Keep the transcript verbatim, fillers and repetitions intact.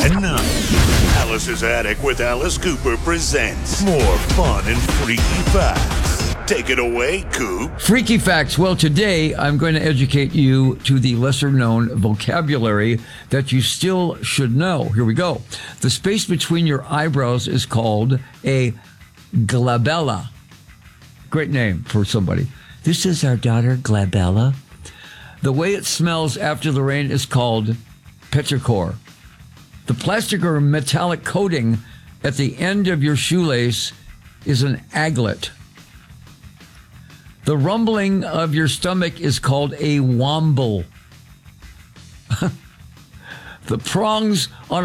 And now, Alice's Attic with Alice Cooper presents more fun and freaky facts. Take it away, Coop. Freaky facts. Well, today I'm going to educate you to the lesser-known vocabulary that you still should know. Here we go. The space between your eyebrows is called a glabella. Great name for somebody. This is our daughter, Glabella. The way it smells after the rain is called petrichor. The plastic or metallic coating at the end of your shoelace is an aglet. The rumbling of your stomach is called a womble. The prongs on